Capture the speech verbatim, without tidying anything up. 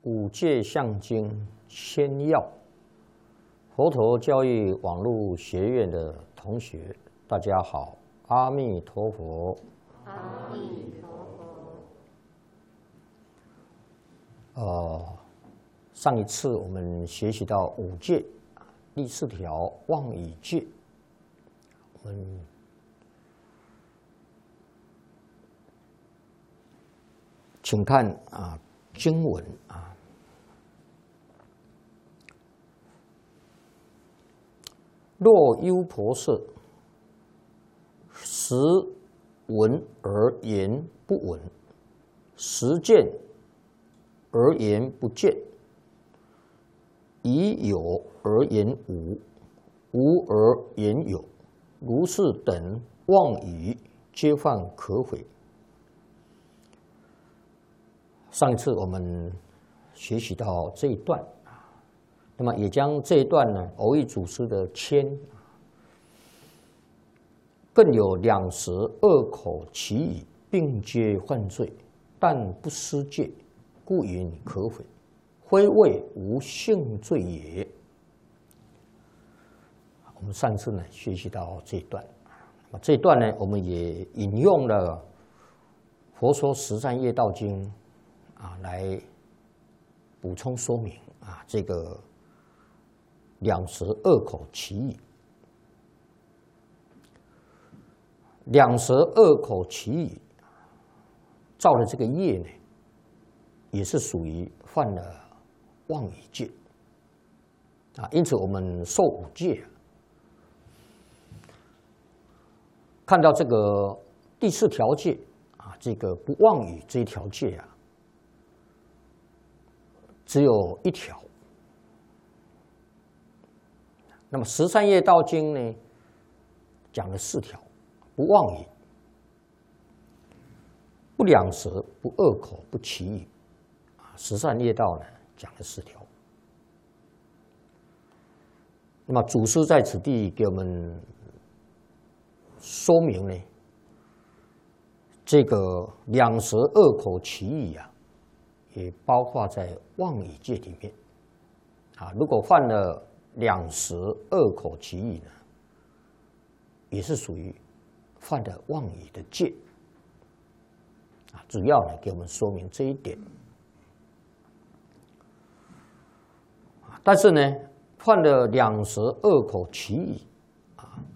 五戒相经千要，佛陀教育网络学院的同学，大家好，阿弥陀佛。 阿弥陀佛。呃，上一次我们学习到五戒，第四条妄语戒，我们请看啊经文啊。若优婆塞，时闻而言不闻，时见而言不见，已有而言无，无而言有，如是等妄语，皆犯可悔。上一次我们学习到这一段，那么也将这一段呢，偶益祖师的谦，更有两舌恶口其语，并皆犯罪，但不失戒，故云可悔，非谓无性罪也。我们上次呢学习到这一段，那么这一段呢，我们也引用了《佛说十善业道经》啊来补充说明啊这个两舌恶口其语。两舌恶口其语造的这个业呢，也是属于犯了妄语戒啊。因此我们受五戒，看到这个第四条戒啊，这个不妄语这一条戒啊，只有一条。那么《十善业道经》呢，讲了四条：不妄语、不两舌、不恶口、不绮语。啊，《十善业道》呢讲了四条。那么祖师在此地给我们说明呢，这个两舌、恶口、绮语啊，也包括在妄语戒里面。啊，如果犯了两舌、恶口、绮语呢，也是属于犯了妄语的戒。啊，主要呢给我们说明这一点。但是呢，犯了两舌、恶口、绮语